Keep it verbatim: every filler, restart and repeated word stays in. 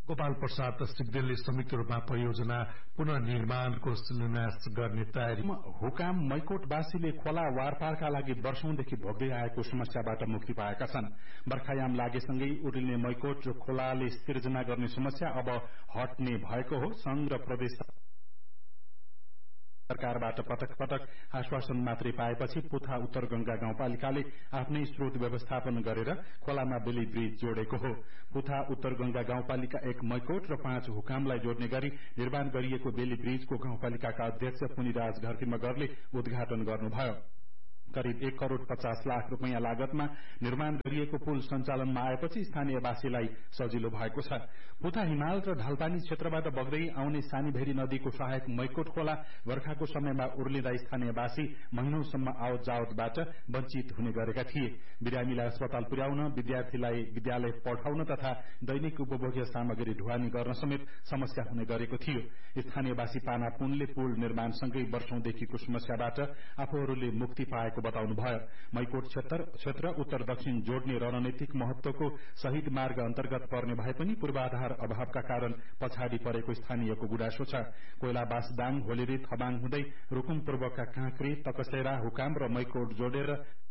गोपाल प्रसाद सिग्देलले संयुक्त रूपमा परियोजना पुनर्निर्माणको शिलान्यास गर्ने तयारी। हुकाम मैकोटवासीले खोला वारपारका लागि वर्षौंदेखि भोग्दै आएको समस्याबाट मुक्ति पाएका छन्। बर्खायाम लागेसँगै उर्लिने मैकोट र खोलाले सिर्जना गर्ने समस्या अब हट्ने भएको हो। संघ र प्रदेश सरकारबाट पटक पटक आश्वासन मात्रै पाएपछि पुथा उत्तर गंगा गाउँपालिकाले आफ्नै स्रोत व्यवस्थापन गरेर खोलामा बेली ब्रिज जोडेको हो। पुथा उत्तर गंगा गाउँपालिका एक मैकोट र पाँच हुकामलाई जोड्ने गरी निर्माण गरिएको बेली ब्रिजको गाउँपालिकाका अध्यक्ष पुनिराज घरतीमगरले उद्घाटन गर्नुभयो। करिब एक करोड़ पचास लाख रूपियाँ लागतमा निर्माण गरिएको पुल सञ्चालनमा आएपछि स्थानीयवासीलाई सजिलो भएको छ। पुथा हिमाल र ढालपानी क्षेत्रबाट बग्दै आउने सानीभेरी नदीको सहायक मैकोट खोला वर्खाको समयमा उर्लिँदा स्थानीयवासी महिनौसम्म आवत जावतबाट वञ्चित हुने गरेका थिए। बिरामीलाई अस्पताल पुर्याउन, विद्यार्थीलाई विद्यालय पठाउन तथा दैनिक उपभोग्य सामग्री ढुवानी गर्न समेत समस्या हुने गरेको थियो। स्थानीयवासी पाना पुनले पुल निर्माणसँगै वर्षौंदेखिको समस्याबाट आफूहरूले मुक्ति पाएको बताउनुभयो। मैकोट क्षेत्र क्षेत्र उत्तर दक्षिण जोड्ने रणनीतिक महत्वको शहीद मार्ग अन्तर्गत पर्ने भए पनि पूर्वाधार अभावका कारण पछाडि परेको स्थानीयको गुनासो छ। कोइला बासदाङ, होलिरी, थबाङ हुँदै रूकुम पूर्वका काँक्री, तकसेरा, हुकाम र मैकोट जोडेर